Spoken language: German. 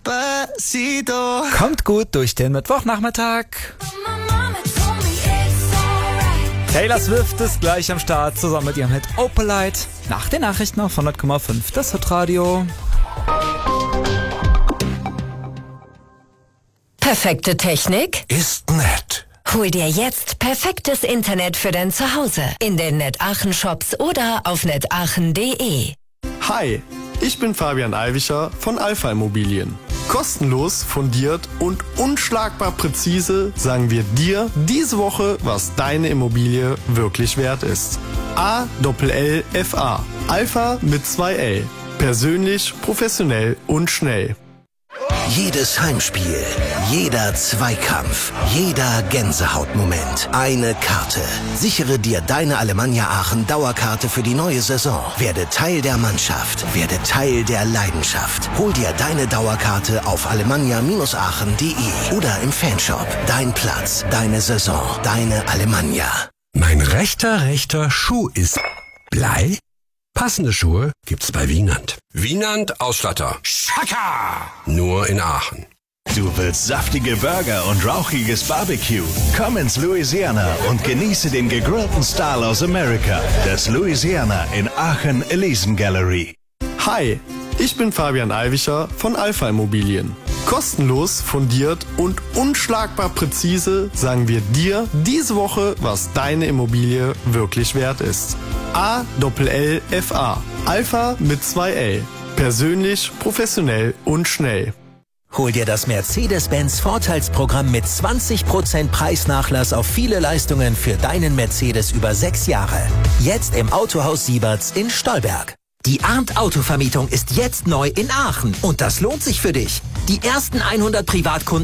Despacito. Kommt gut durch den Mittwochnachmittag. Taylor Swift ist gleich am Start, zusammen mit ihrem Hit Opalite. Nach den Nachrichten auf 100,5 das Hitradio. Perfekte Technik Ist nett. Hol dir jetzt perfektes Internet für dein Zuhause in den NetAachen Shops oder auf netaachen.de. Hi, ich bin Fabian Alvicher von Alpha Immobilien. Kostenlos, fundiert und unschlagbar präzise sagen wir dir diese Woche, was deine Immobilie wirklich wert ist. ALLFA. Alpha mit 2 L. Persönlich, professionell und schnell. Jedes Heimspiel, jeder Zweikampf, jeder Gänsehautmoment. Eine Karte. Sichere dir deine Alemannia Aachen Dauerkarte für die neue Saison. Werde Teil der Mannschaft. Werde Teil der Leidenschaft. Hol dir deine Dauerkarte auf alemannia-aachen.de oder im Fanshop. Dein Platz, deine Saison, deine Alemannia. Mein rechter Schuh ist Blei? Passende Schuhe gibt's bei Wienand. Wienand Ausstatter. Schaka! Nur in Aachen. Du willst saftige Burger und rauchiges Barbecue? Komm ins Louisiana und genieße den gegrillten Style aus Amerika. Das Louisiana in Aachen Elysian Gallery. Hi, ich bin Fabian Alvicher von Alpha Immobilien. Kostenlos, fundiert und unschlagbar präzise sagen wir dir diese Woche, was deine Immobilie wirklich wert ist. ALLFA. Alpha mit 2 L. Persönlich, professionell und schnell. Hol dir das Mercedes-Benz Vorteilsprogramm mit 20% Preisnachlass auf viele Leistungen für deinen Mercedes über 6 Jahre. Jetzt im Autohaus Sieberts in Stolberg. Die Arndt Autovermietung ist jetzt neu in Aachen und das lohnt sich für dich. Die ersten 100 Privatkunden